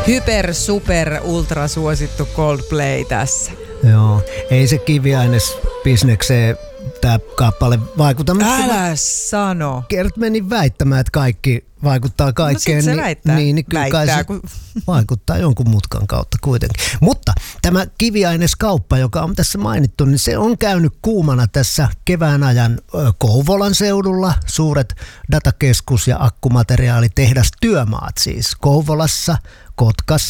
Hyper, super, ultra suosittu Coldplay tässä. Joo, ei se kiviainesbisnekseen tämä kappale vaikuta. Älä sano. Kert meni väittämään, että kaikki vaikuttaa kaikkeen. No sit se väittää. Niin kyllä kai se vaikuttaa jonkun mutkan kautta kuitenkin. Mutta tämä kiviaineskauppa, joka on tässä mainittu, niin se on käynyt kuumana tässä kevään ajan Kouvolan seudulla. Suuret datakeskus- ja akkumateriaalitehdas työmaat siis Kouvolassa, Kotkassa,